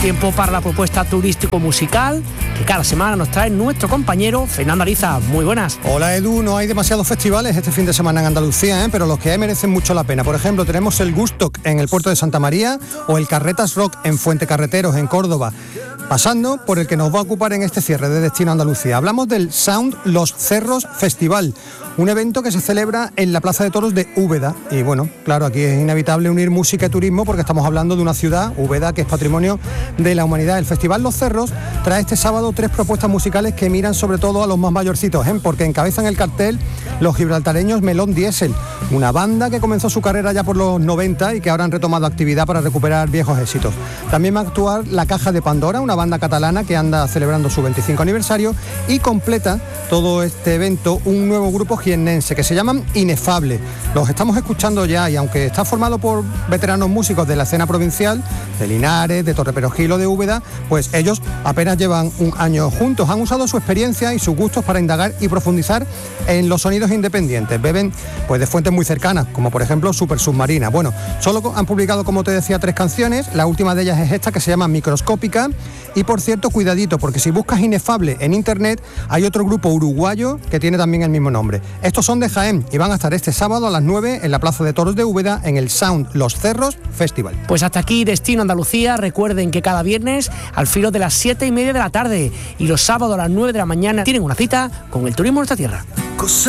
Tiempo para la propuesta turístico-musical que cada semana nos trae nuestro compañero Fernando Ariza. Muy buenas. Hola Edu, no hay demasiados festivales este fin de semana en Andalucía, pero los que hay merecen mucho la pena. Por ejemplo, tenemos el Gustock en el puerto de Santa María o el Carretas Rock en Fuente Carreteros, en Córdoba, pasando por el que nos va a ocupar en este cierre de Destino Andalucía. Hablamos del Sound Los Cerros Festival, un evento que se celebra en la Plaza de Toros de Úbeda. Y bueno, claro, aquí es inevitable unir música y turismo porque estamos hablando de una ciudad, Úbeda, que es patrimonio de la humanidad. El Festival Los Cerros trae este sábado 3 propuestas musicales que miran sobre todo a los más mayorcitos, porque encabezan el cartel los gibraltareños Melón Diesel, una banda que comenzó su carrera ya por los 90 y que ahora han retomado actividad para recuperar viejos éxitos. También va a actuar La Caja de Pandora, una banda catalana que anda celebrando su 25 aniversario, y completa todo este evento un nuevo grupo jiennense que se llaman Inefable. Los estamos escuchando ya y aunque está formado por veteranos músicos de la escena provincial, de Linares, de Torreperogil o de Úbeda, pues ellos apenas llevan un año juntos. Han usado su experiencia y sus gustos para indagar y profundizar en los sonidos independientes. Beben pues de fuentes muy cercanas, como por ejemplo Super Submarina. Bueno, solo han publicado, como te decía, 3 canciones. La última de ellas es esta, que se llama Microscópica. Y por cierto, cuidadito, porque si buscas Inefable en internet, hay otro grupo uruguayo que tiene también el mismo nombre. Estos son de Jaén y van a estar este sábado a las 9 en la Plaza de Toros de Úbeda en el Sound Los Cerros Festival. Pues hasta aquí Destino Andalucía. Recuerden que cada viernes al filo de las 7:30 de la tarde y los sábados a las 9 de la mañana tienen una cita con el turismo de nuestra tierra.